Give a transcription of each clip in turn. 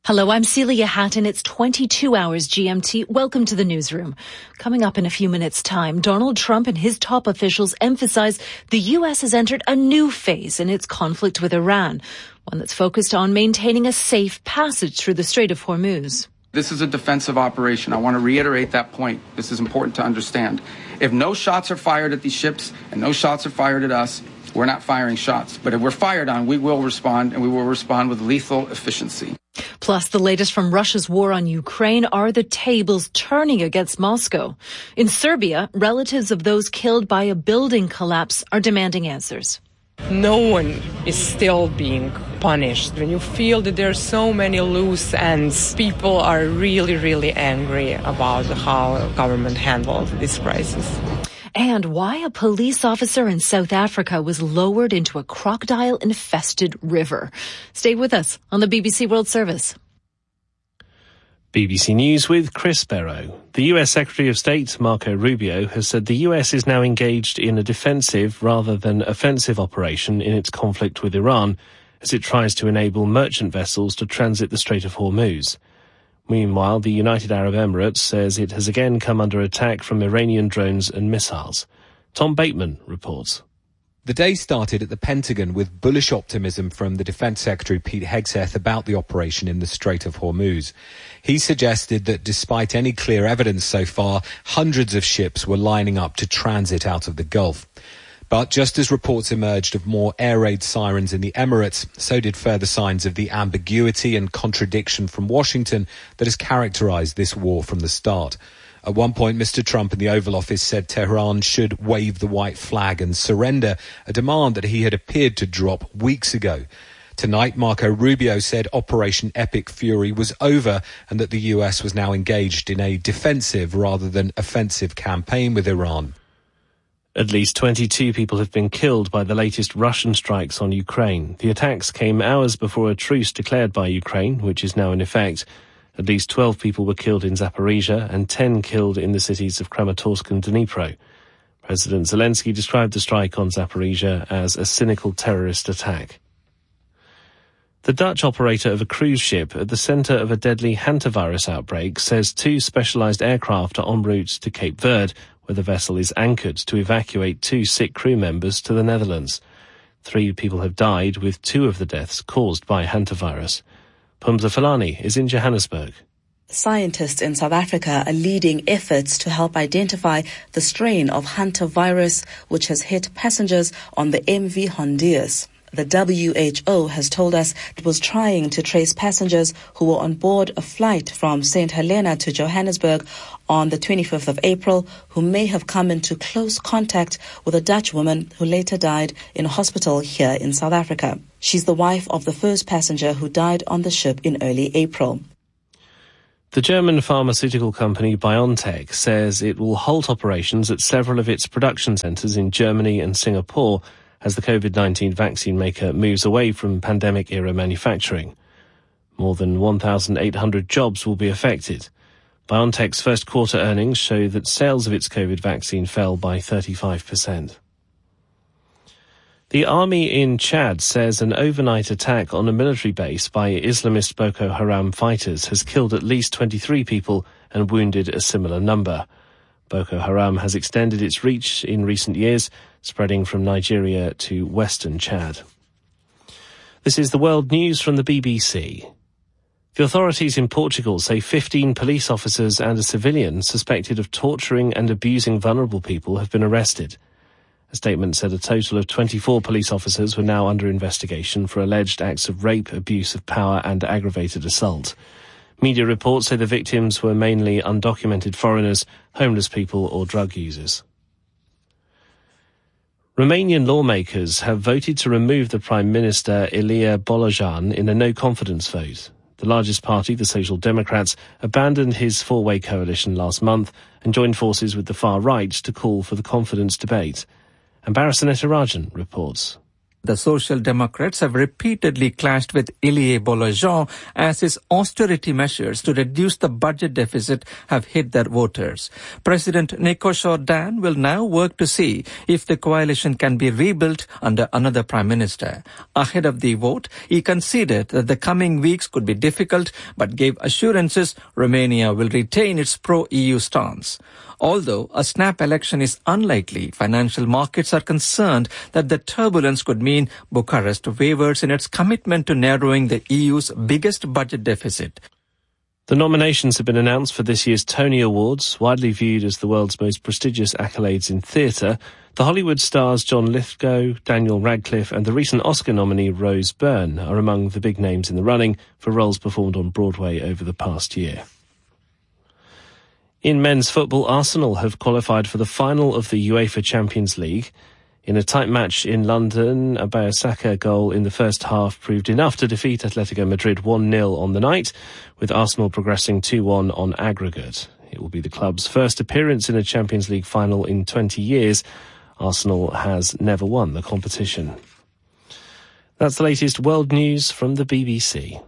Hello, I'm Celia Hatton. It's 22 hours GMT. Welcome to the newsroom. Coming up in a few minutes' time, Donald Trump and his top officials emphasize the U.S. has entered a new phase in its conflict with Iran, one that's focused on maintaining a safe passage through the Strait of Hormuz. This is a defensive operation. I want to reiterate that point. This is important to understand. If no shots are fired at these ships and no shots are fired at us, we're not firing shots. But if we're fired on, we will respond, and we will respond with lethal efficiency. Plus, the latest from Russia's war on Ukraine. Are the tables turning against Moscow? In Serbia, relatives of those killed by a building collapse are demanding answers. No one is still being punished. When you feel that there are so many loose ends, people are really, really angry about how the government handled this crisis. And why a police officer in South Africa was lowered into a crocodile-infested river. Stay with us on the BBC World Service. BBC News with Chris Barrow. The US Secretary of State, Marco Rubio, has said the US is now engaged in a defensive rather than offensive operation in its conflict with Iran as it tries to enable merchant vessels to transit the Strait of Hormuz. Meanwhile, the United Arab Emirates says it has again come under attack from Iranian drones and missiles. Tom Bateman reports. The day started at the Pentagon with bullish optimism from the Defence Secretary Pete Hegseth about the operation in the Strait of Hormuz. He suggested that despite any clear evidence so far, hundreds of ships were lining up to transit out of the Gulf. But just as reports emerged of more air raid sirens in the Emirates, so did further signs of the ambiguity and contradiction from Washington that has characterized this war from the start. At one point, Mr. Trump in the Oval Office said Tehran should wave the white flag and surrender, a demand that he had appeared to drop weeks ago. Tonight, Marco Rubio said Operation Epic Fury was over and that the US was now engaged in a defensive rather than offensive campaign with Iran. At least 22 people have been killed by the latest Russian strikes on Ukraine. The attacks came hours before a truce declared by Ukraine, which is now in effect. At least 12 people were killed in Zaporizhia and 10 killed in the cities of Kramatorsk and Dnipro. President Zelensky described the strike on Zaporizhia as a cynical terrorist attack. The Dutch operator of a cruise ship at the centre of a deadly hantavirus outbreak says 2 specialised aircraft are en route to Cape Verde, where the vessel is anchored to evacuate 2 sick crew members to the Netherlands. 3 people have died, with 2 of the deaths caused by hantavirus. Pumza Falani is in Johannesburg. Scientists in South Africa are leading efforts to help identify the strain of hantavirus which has hit passengers on the MV Hondius. The WHO has told us it was trying to trace passengers who were on board a flight from St. Helena to Johannesburg on the 25th of April who may have come into close contact with a Dutch woman who later died in a hospital here in South Africa. She's the wife of the first passenger who died on the ship in early April. The German pharmaceutical company BioNTech says it will halt operations at several of its production centres in Germany and Singapore as the COVID-19 vaccine maker moves away from pandemic-era manufacturing. More than 1,800 jobs will be affected. BioNTech's first quarter earnings show that sales of its COVID vaccine fell by 35%. The army in Chad says an overnight attack on a military base by Islamist Boko Haram fighters has killed at least 23 people and wounded a similar number. Boko Haram has extended its reach in recent years, spreading from Nigeria to western Chad. This is the world news from the BBC. The authorities in Portugal say 15 police officers and a civilian suspected of torturing and abusing vulnerable people have been arrested. A statement said a total of 24 police officers were now under investigation for alleged acts of rape, abuse of power and aggravated assault. Media reports say the victims were mainly undocumented foreigners, homeless people or drug users. Romanian lawmakers have voted to remove the Prime Minister Ilie Bolojan in a no-confidence vote. The largest party, the Social Democrats, abandoned his four-way coalition last month and joined forces with the far right to call for the confidence debate. And Barasaneta Rajan reports. The Social Democrats have repeatedly clashed with Elie Bolajon as his austerity measures to reduce the budget deficit have hit their voters. President Nico Jourdain will now work to see if the coalition can be rebuilt under another prime minister. Ahead of the vote, he conceded that the coming weeks could be difficult, but gave assurances Romania will retain its pro-EU stance. Although a snap election is unlikely, financial markets are concerned that the turbulence could mean Bucharest wavers in its commitment to narrowing the EU's biggest budget deficit. The nominations have been announced for this year's Tony Awards, widely viewed as the world's most prestigious accolades in theatre. The Hollywood stars John Lithgow, Daniel Radcliffe and the recent Oscar nominee Rose Byrne are among the big names in the running for roles performed on Broadway over the past year. In men's football, Arsenal have qualified for the final of the UEFA Champions League. In a tight match in London, a Bukayo Saka goal in the first half proved enough to defeat Atletico Madrid 1-0 on the night, with Arsenal progressing 2-1 on aggregate. It will be the club's first appearance in a Champions League final in 20 years. Arsenal has never won the competition. That's the latest world news from the BBC.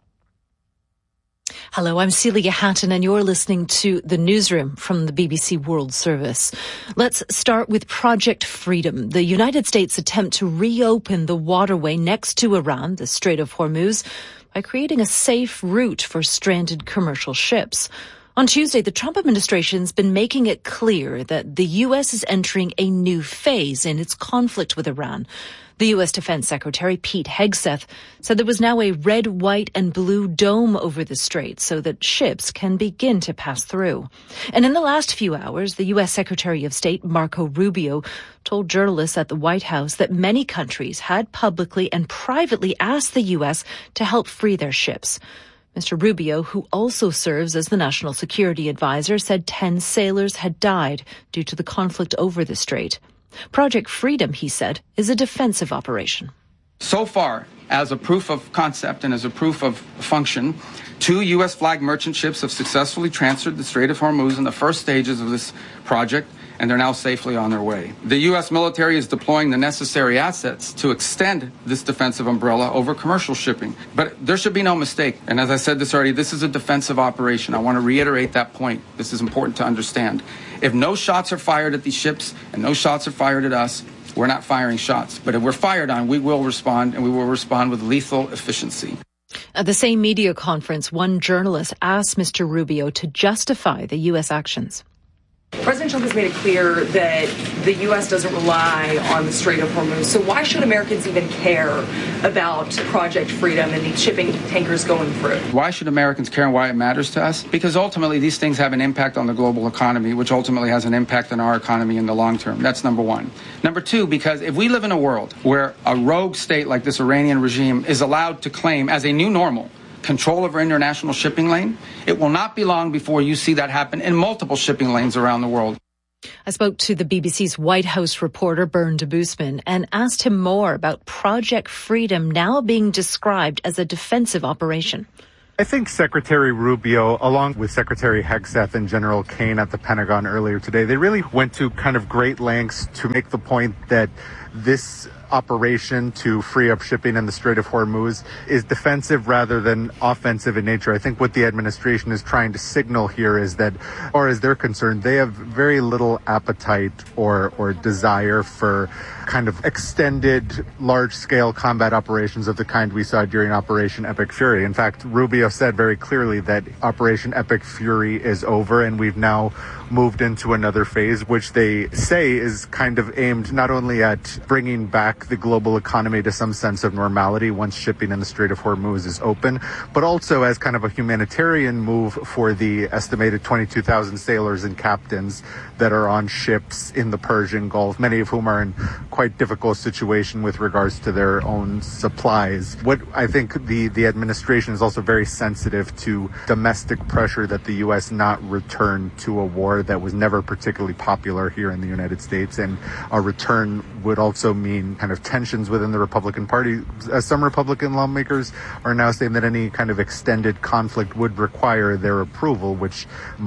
Hello, I'm Celia Hatton and you're listening to The Newsroom from the BBC World Service. Let's start with Project Freedom, the United States' attempt to reopen the waterway next to Iran, the Strait of Hormuz, by creating a safe route for stranded commercial ships. On Tuesday, the Trump administration's been making it clear that the U.S. is entering a new phase in its conflict with Iran. The U.S. Defense Secretary Pete Hegseth said there was now a red, white and blue dome over the strait so that ships can begin to pass through. And in the last few hours, the U.S. Secretary of State Marco Rubio told journalists at the White House that many countries had publicly and privately asked the U.S. to help free their ships. Mr. Rubio, who also serves as the National Security Advisor, said 10 sailors had died due to the conflict over the strait. Project Freedom, he said, is a defensive operation. So far, as a proof of concept and as a proof of function, 2 U.S. flag merchant ships have successfully transferred the Strait of Hormuz in the first stages of this project, and they're now safely on their way. The U.S. military is deploying the necessary assets to extend this defensive umbrella over commercial shipping. But there should be no mistake. And as I said this already, this is a defensive operation. I want to reiterate that point. This is important to understand. If no shots are fired at these ships and no shots are fired at us, we're not firing shots. But if we're fired on, we will respond, and we will respond with lethal efficiency. At the same media conference, one journalist asked Mr. Rubio to justify the U.S. actions. President Trump has made it clear that the U.S. doesn't rely on the Strait of Hormuz. So why should Americans even care about Project Freedom and these shipping tankers going through? Why should Americans care and why it matters to us? Because ultimately these things have an impact on the global economy, which ultimately has an impact on our economy in the long term. That's number one. Number two, because if we live in a world where a rogue state like this Iranian regime is allowed to claim as a new normal control of our international shipping lane, it will not be long before you see that happen in multiple shipping lanes around the world. I spoke to the BBC's White House reporter Bern de Boosman and asked him more about Project Freedom now being described as a defensive operation. I think Secretary Rubio, along with Secretary Hegseth and General Kane at the Pentagon earlier today, they really went to kind of great lengths to make the point that this operation to free up shipping in the Strait of Hormuz is defensive rather than offensive in nature. I think what the administration is trying to signal here is that, or as they're concerned, they have very little appetite or desire for kind of extended large-scale combat operations of the kind we saw during Operation Epic Fury. In fact, Rubio said very clearly that Operation Epic Fury is over and we've now moved into another phase, which they say is kind of aimed not only at bringing back the global economy to some sense of normality once shipping in the Strait of Hormuz is open, but also as kind of a humanitarian move for the estimated 22,000 sailors and captains that are on ships in the Persian Gulf, many of whom are in quite difficult situation with regards to their own supplies. What I think the administration is also very sensitive to domestic pressure that the U.S. not return to a war that was never particularly popular here in the United States, and a return would also mean kind of tensions within the Republican Party. Some Republican lawmakers are now saying that any kind of extended conflict would require their approval, which might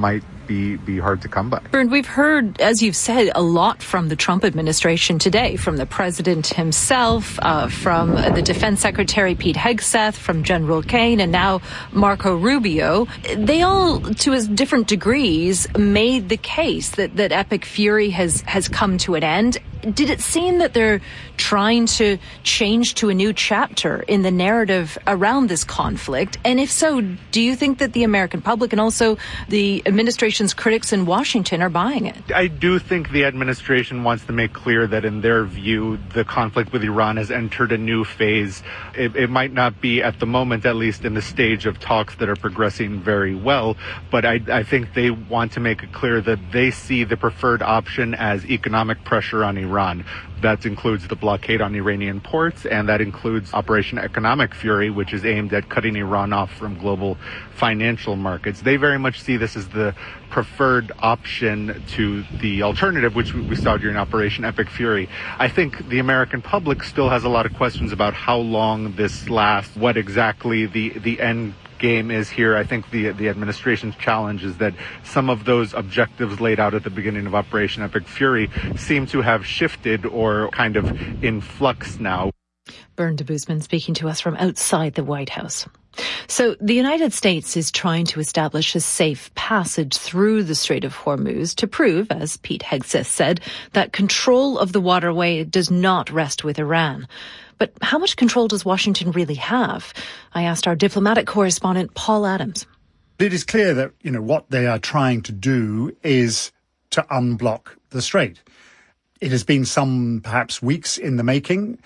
be hard to come by. Bernd, we've heard, as you've said, a lot from the Trump administration today, from the president himself, from the defense secretary Pete Hegseth, from General Kane, and now Marco Rubio. They all, to different degrees, made the case that Epic Fury has come to an end. Did it seem that they're trying to change to a new chapter in the narrative around this conflict? And if so, do you think that the American public and also the administration's critics in Washington are buying it? I do think the administration wants to make clear that in their view, the conflict with Iran has entered a new phase. It might not be at the moment, at least in the stage of talks that are progressing very well, but I think they want to make it clear that they see the preferred option as economic pressure on Iran. That includes the blockade on Iranian ports, and that includes Operation Economic Fury, which is aimed at cutting Iran off from global financial markets. They very much see this as the preferred option to the alternative, which we saw during Operation Epic Fury. I think the American public still has a lot of questions about how long this lasts, what exactly the end game is here. I think the administration's challenge is that some of those objectives laid out at the beginning of Operation Epic Fury seem to have shifted or kind of in flux now. Bernd Debusman speaking to us from outside the White House. So the United States is trying to establish a safe passage through the Strait of Hormuz to prove, as Pete Hegseth said, that control of the waterway does not rest with Iran. But how much control does Washington really have? I asked our diplomatic correspondent, Paul Adams. It is clear that, what they are trying to do is to unblock the strait. It has been some, perhaps, weeks in the making.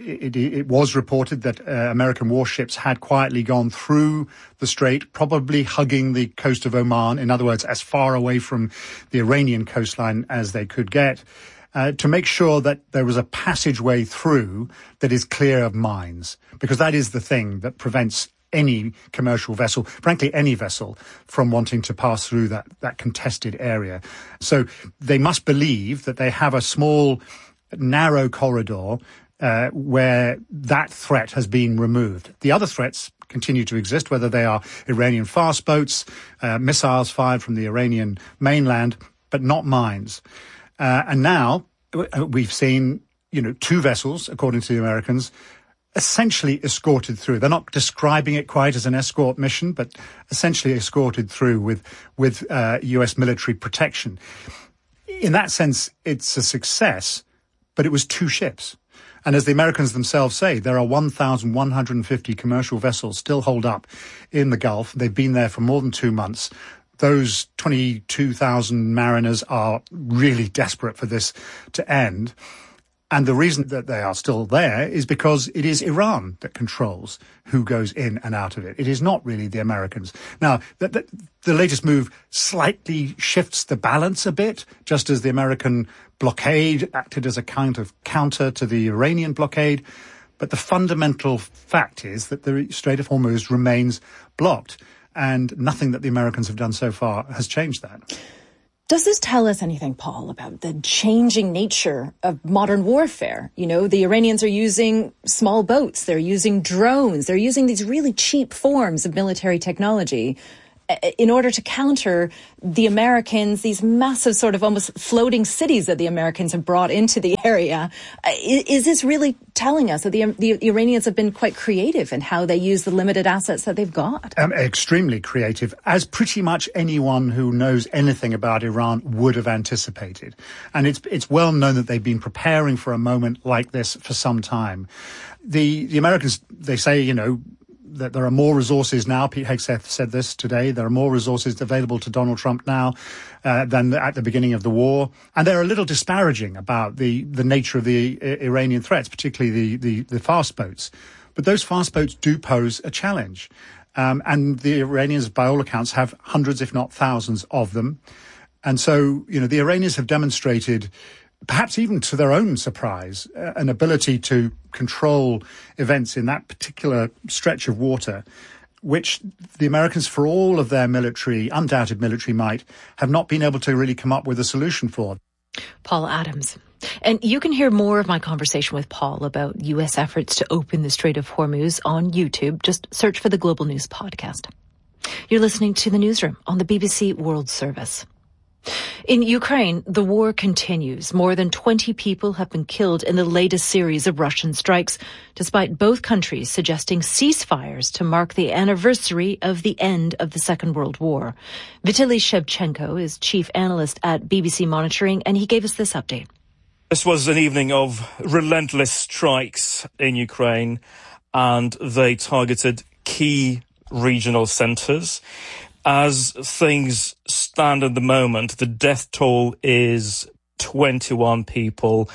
It was reported that American warships had quietly gone through the strait, probably hugging the coast of Oman, in other words, as far away from the Iranian coastline as they could get, to make sure that there was a passageway through that is clear of mines, because that is the thing that prevents any commercial vessel, frankly any vessel, from wanting to pass through that contested area. So they must believe that they have a small, narrow corridor where that threat has been removed. The other threats continue to exist, whether they are Iranian fast boats, missiles fired from the Iranian mainland, but not mines. And now we've seen, two vessels, according to the Americans, essentially escorted through. They're not describing it quite as an escort mission, but essentially escorted through with U.S. military protection. In that sense, it's a success, but it was two ships. And as the Americans themselves say, there are 1,150 commercial vessels still holed up in the Gulf. They've been there for more than 2 months. Those 22,000 mariners are really desperate for this to end. And the reason that they are still there is because it is Iran that controls who goes in and out of it. It is not really the Americans. Now, the latest move slightly shifts the balance a bit, just as the American blockade acted as a kind of counter to the Iranian blockade. But the fundamental fact is that the Strait of Hormuz remains blocked, and nothing that the Americans have done so far has changed that. Does this tell us anything, Paul, about the changing nature of modern warfare? The Iranians are using small boats, they're using drones, they're using these really cheap forms of military technology in order to counter the Americans, these massive sort of almost floating cities that the Americans have brought into the area. Is this really telling us that the Iranians have been quite creative in how they use the limited assets that they've got? Extremely creative, as pretty much anyone who knows anything about Iran would have anticipated. And it's well known that they've been preparing for a moment like this for some time. The Americans, they say, that there are more resources now. Pete Hegseth said this today. There are more resources available to Donald Trump now than at the beginning of the war. And they're a little disparaging about the nature of the Iranian threats, particularly the fast boats. But those fast boats do pose a challenge. And the Iranians, by all accounts, have hundreds, if not thousands of them. And so, the Iranians have demonstrated, perhaps even to their own surprise, an ability to control events in that particular stretch of water, which the Americans, for all of their undoubted military might, have not been able to really come up with a solution for. Paul Adams. And you can hear more of my conversation with Paul about U.S. efforts to open the Strait of Hormuz on YouTube. Just search for the Global News Podcast. You're listening to the Newsroom on the BBC World Service. In Ukraine, the war continues. More than 20 people have been killed in the latest series of Russian strikes, despite both countries suggesting ceasefires to mark the anniversary of the end of the Second World War. Vitaly Shevchenko is chief analyst at BBC Monitoring, and he gave us this update. This was an evening of relentless strikes in Ukraine, and they targeted key regional centres. As things stand at the moment, the death toll is 21 people,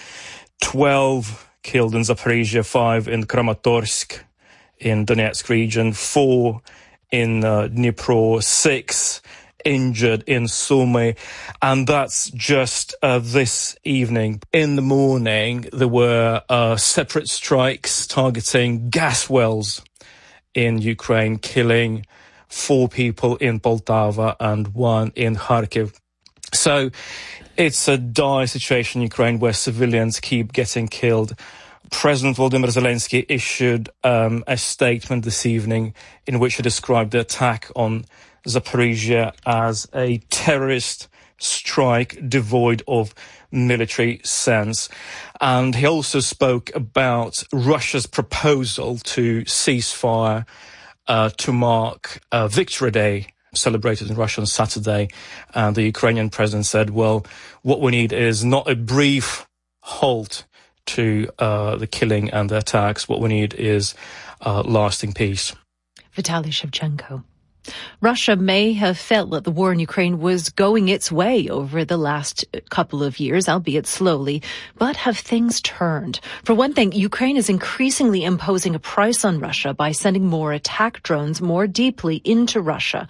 12 killed in Zaporizhia, 5 in Kramatorsk in Donetsk region, 4 in Dnipro, 6 injured in Sumy, and that's just this evening. In the morning, there were separate strikes targeting gas wells in Ukraine, killing 4 people in Poltava and 1 in Kharkiv. So it's a dire situation in Ukraine where civilians keep getting killed. President Volodymyr Zelensky issued a statement this evening in which he described the attack on Zaporizhia as a terrorist strike devoid of military sense. And he also spoke about Russia's proposal to ceasefire to mark Victory Day, celebrated in Russia on Saturday. And the Ukrainian president said, well, what we need is not a brief halt to the killing and the attacks. What we need is lasting peace. Vitaly Shevchenko. Russia may have felt that the war in Ukraine was going its way over the last couple of years, albeit slowly, but have things turned? For one thing, Ukraine is increasingly imposing a price on Russia by sending more attack drones more deeply into Russia.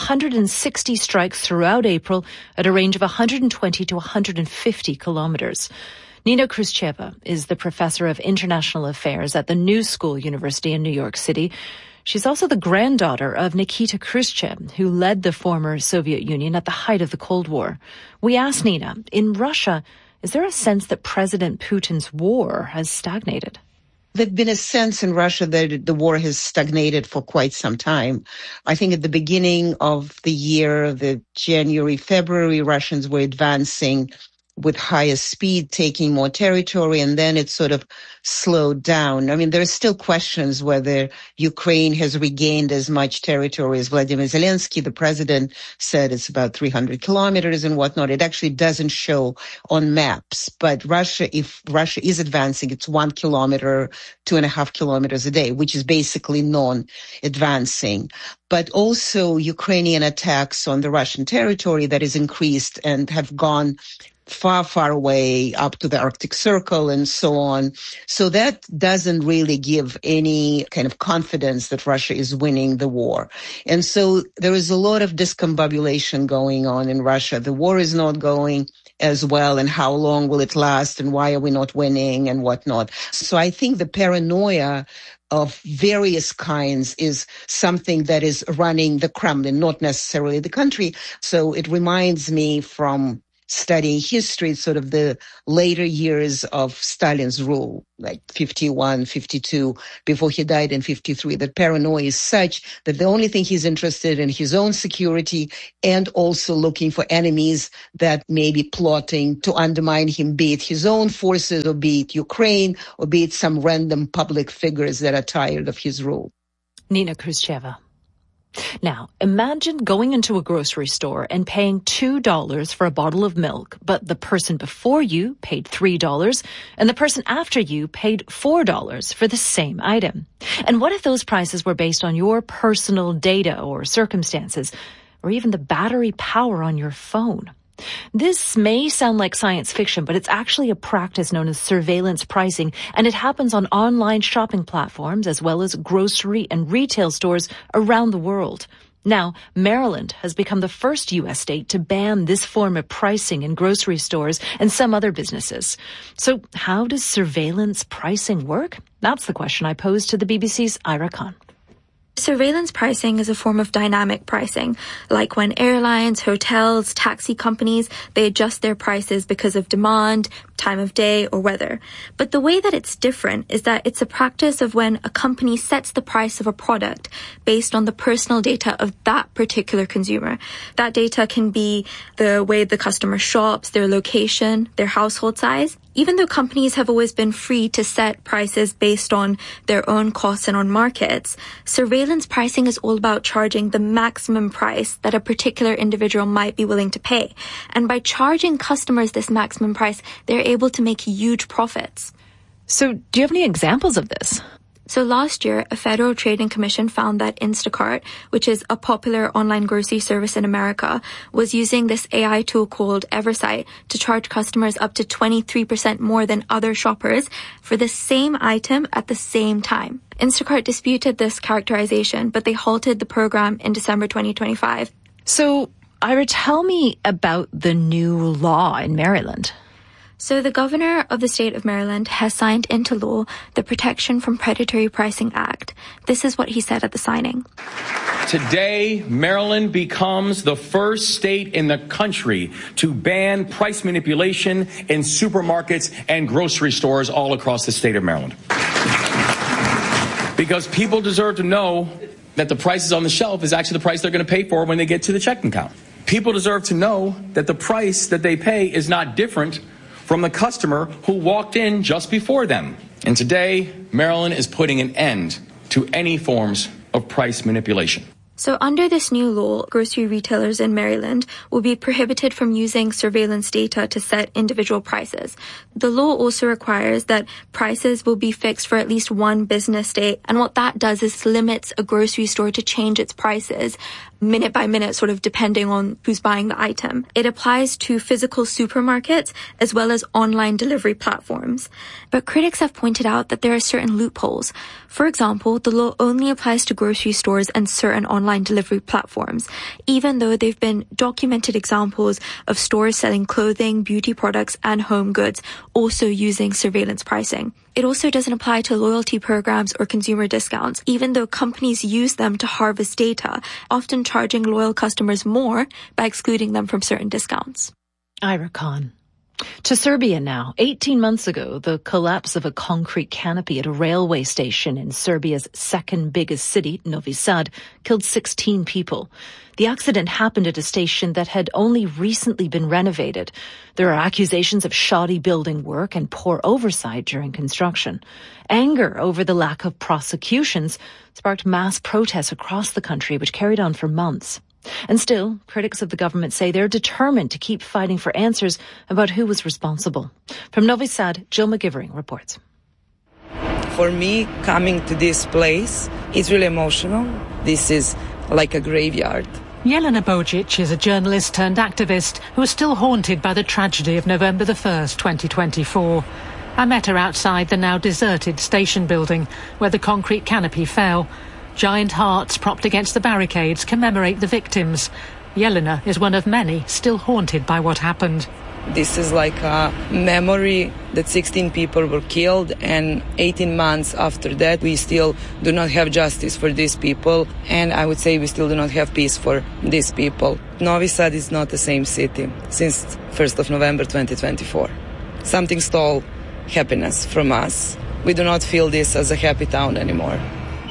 160 strikes throughout April at a range of 120 to 150 kilometers. Nina Khrushcheva is the professor of international affairs at the New School University in New York City. She's also the granddaughter of Nikita Khrushchev, who led the former Soviet Union at the height of the Cold War. We asked Nina, in Russia, is there a sense that President Putin's war has stagnated? There's been a sense in Russia that the war has stagnated for quite some time. I think at the beginning of the year, the January, February, Russians were advancing with higher speed, taking more territory, and then it sort of slowed down. I mean, there are still questions whether Ukraine has regained as much territory as Vladimir Zelensky, the president, said it's about 300 kilometers and whatnot. It actually doesn't show on maps. But Russia, if Russia is advancing, it's 1 kilometer, 2.5 kilometers a day, which is basically non-advancing. But also Ukrainian attacks on the Russian territory that is increased and have gone far, far away up to the Arctic Circle and so on. So that doesn't really give any kind of confidence that Russia is winning the war. And so there is a lot of discombobulation going on in Russia. The war is not going as well, and how long will it last, and why are we not winning, and whatnot. So I think the paranoia of various kinds is something that is running the Kremlin, not necessarily the country. So it reminds me from studying history, sort of the later years of Stalin's rule, like 51, 52, before he died in 53, that paranoia is such that the only thing he's interested in his own security and also looking for enemies that may be plotting to undermine him, be it his own forces or be it Ukraine or be it some random public figures that are tired of his rule. Nina Khrushcheva. Now, imagine going into a grocery store and paying $2 for a bottle of milk, but the person before you paid $3 and the person after you paid $4 for the same item. And what if those prices were based on your personal data or circumstances, or even the battery power on your phone? This may sound like science fiction, but it's actually a practice known as surveillance pricing, and it happens on online shopping platforms as well as grocery and retail stores around the world. Now, Maryland has become the first U.S. state to ban this form of pricing in grocery stores and some other businesses. So how does surveillance pricing work? That's the question I posed to the BBC's Ira Khan. Surveillance pricing is a form of dynamic pricing, like when airlines, hotels, taxi companies, they adjust their prices because of demand, time of day, or weather. But the way that it's different is that it's a practice of when a company sets the price of a product based on the personal data of that particular consumer. That data can be the way the customer shops, their location, their household size. Even though companies have always been free to set prices based on their own costs and on markets, surveillance pricing is all about charging the maximum price that a particular individual might be willing to pay. And by charging customers this maximum price, they're able to make huge profits. So do you have any examples of this? So last year, a Federal Trading Commission found that Instacart, which is a popular online grocery service in America, was using this AI tool called Eversight to charge customers up to 23% more than other shoppers for the same item at the same time. Instacart disputed this characterization, but they halted the program in December 2025. So, Ira, tell me about the new law in Maryland. So the governor of the state of Maryland has signed into law the Protection from Predatory Pricing Act. This is what he said at the signing. Today, Maryland becomes the first state in the country to ban price manipulation in supermarkets and grocery stores all across the state of Maryland. Because people deserve to know that the prices on the shelf is actually the price they're going to pay for when they get to the checking count. People deserve to know that the price that they pay is not different from the customer who walked in just before them. And today, Maryland is putting an end to any forms of price manipulation. So under this new law, grocery retailers in Maryland will be prohibited from using surveillance data to set individual prices. The law also requires that prices will be fixed for at least one business day. And what that does is limits a grocery store to change its prices minute by minute, sort of depending on who's buying the item. It applies to physical supermarkets as well as online delivery platforms. But critics have pointed out that there are certain loopholes. For example, the law only applies to grocery stores and certain online delivery platforms, even though they've been documented examples of stores selling clothing, beauty products, and home goods also using surveillance pricing. It also doesn't apply to loyalty programs or consumer discounts, even though companies use them to harvest data, often charging loyal customers more by excluding them from certain discounts. Ira Khan. To Serbia now. 18 months ago, the collapse of a concrete canopy at a railway station in Serbia's second biggest city, Novi Sad, killed 16 people. The accident happened at a station that had only recently been renovated. There are accusations of shoddy building work and poor oversight during construction. Anger over the lack of prosecutions sparked mass protests across the country, which carried on for months. And still, critics of the government say they're determined to keep fighting for answers about who was responsible. From Novi Sad, Jill McGivering reports. For me, coming to this place is really emotional. This is like a graveyard. Jelena Bojic is a journalist turned activist who is still haunted by the tragedy of November the 1st, 2024. I met her outside the now deserted station building where the concrete canopy fell. Giant hearts propped against the barricades commemorate the victims. Jelena is one of many still haunted by what happened. This is like a memory that 16 people were killed, and 18 months after that we still do not have justice for these people, and I would say we still do not have peace for these people. Novi Sad is not the same city since 1st of November 2024. Something stole happiness from us. We do not feel this as a happy town anymore.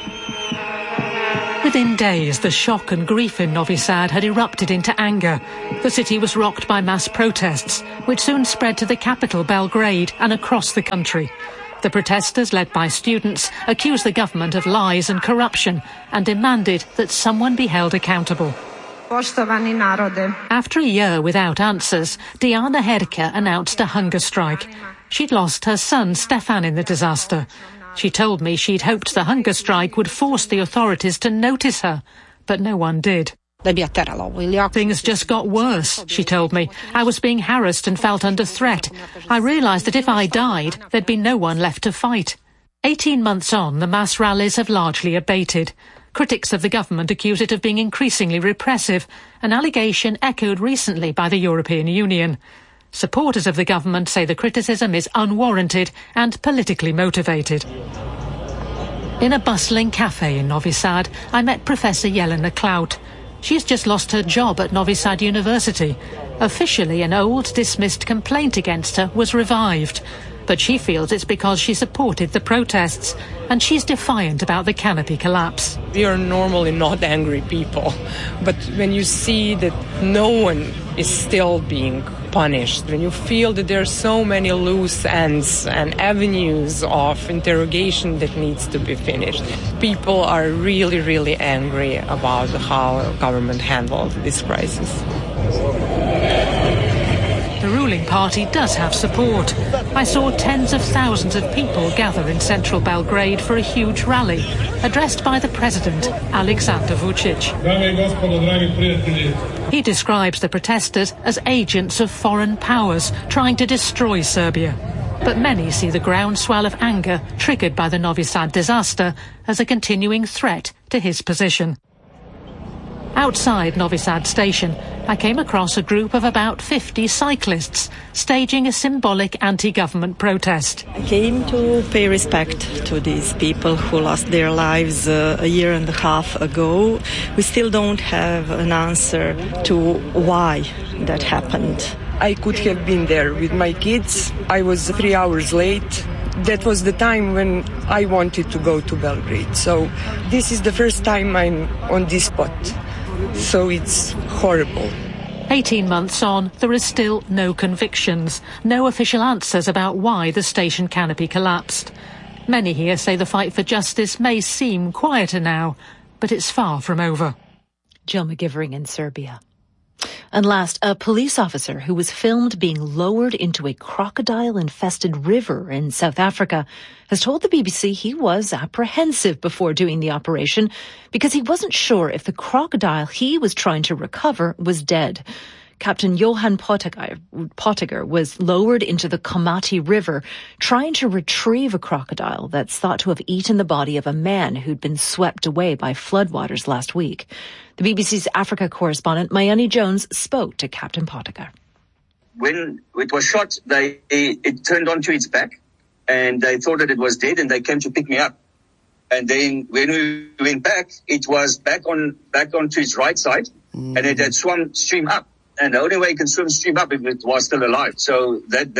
Within days, the shock and grief in Novi Sad had erupted into anger. The city was rocked by mass protests, which soon spread to the capital, Belgrade, and across the country. The protesters, led by students, accused the government of lies and corruption and demanded that someone be held accountable. After a year without answers, Diana Herka announced a hunger strike. She'd lost her son, Stefan, in the disaster. She told me she'd hoped the hunger strike would force the authorities to notice her, but no one did. Things just got worse, she told me. I was being harassed and felt under threat. I realised that if I died, there'd be no one left to fight. 18 months on, the mass rallies have largely abated. Critics of the government accuse it of being increasingly repressive, an allegation echoed recently by the European Union. Supporters of the government say the criticism is unwarranted and politically motivated. In a bustling cafe in Novi Sad, I met Professor Jelena Klaut. She's just lost her job at Novi Sad University. Officially, an old dismissed complaint against her was revived. But she feels it's because she supported the protests, and she's defiant about the canopy collapse. We are normally not angry people, but when you see that no one is still being punished, when you feel that there are so many loose ends and avenues of interrogation that needs to be finished, people are really, really angry about how government handled this crisis. The ruling party does have support. I saw tens of thousands of people gather in central Belgrade for a huge rally, addressed by the president, Aleksandar Vučić. He describes the protesters as agents of foreign powers trying to destroy Serbia. But many see the groundswell of anger triggered by the Novi Sad disaster as a continuing threat to his position. Outside Novi Sad station, I came across a group of about 50 cyclists staging a symbolic anti-government protest. I came to pay respect to these people who lost their lives a year and a half ago. We still don't have an answer to why that happened. I could have been there with my kids. I was 3 hours late. That was the time when I wanted to go to Belgrade. So this is the first time I'm on this spot. So it's horrible. 18 months on, there is still no convictions, no official answers about why the station canopy collapsed. Many here say the fight for justice may seem quieter now, but it's far from over. Jill McGivering in Serbia. And last, a police officer who was filmed being lowered into a crocodile-infested river in South Africa has told the BBC he was apprehensive before doing the operation because he wasn't sure if the crocodile he was trying to recover was dead. Captain Johan Pottiger was lowered into the Komati River trying to retrieve a crocodile that's thought to have eaten the body of a man who'd been swept away by floodwaters last week. The BBC's Africa correspondent Mayani Jones spoke to Captain Pottiger. When it was shot, it turned onto its back and they thought that it was dead and they came to pick me up. And then when we went back, it was back onto its right side and it had swum stream up. And the only way it can swim stream up if it was still alive. So that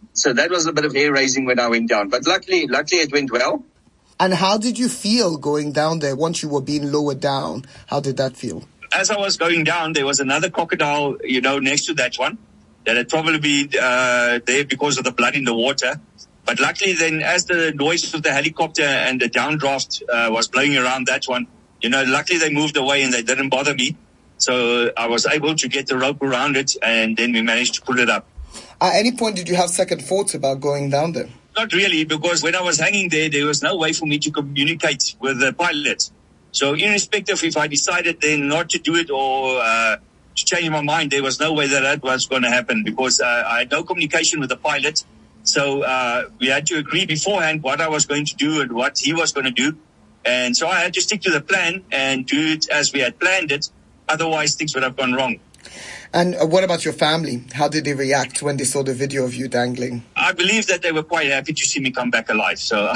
was a bit of hair raising when I went down. But luckily it went well. And how did you feel going down there once you were being lowered down? How did that feel? As I was going down, there was another crocodile, next to that one that had probably been there because of the blood in the water. But luckily then, as the noise of the helicopter and the downdraft was blowing around that one, luckily they moved away and they didn't bother me. So I was able to get the rope around it and then we managed to pull it up. At any point, did you have second thoughts about going down there? Not really, because when I was hanging there was no way for me to communicate with the pilot. So irrespective if I decided then not to do it or to change my mind, there was no way that was going to happen because I had no communication with the pilot. So we had to agree beforehand what I was going to do and what he was going to do. And so I had to stick to the plan and do it as we had planned it. Otherwise, things would have gone wrong. And what about your family? How did they react when they saw the video of you dangling? I believe that they were quite happy to see me come back alive. So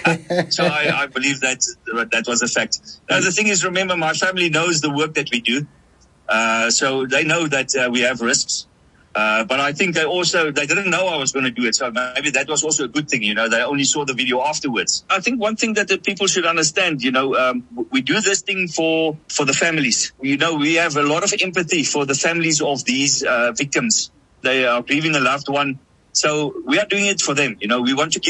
I believe that was a fact. Now, the thing is, remember, my family knows the work that we do. So they know that we have risks. But I think they didn't know I was going to do it. So maybe that was also a good thing, they only saw the video afterwards. I think one thing that the people should understand, we do this thing for the families. We have a lot of empathy for the families of these victims. They are grieving a loved one. So we are doing it for them. We want to give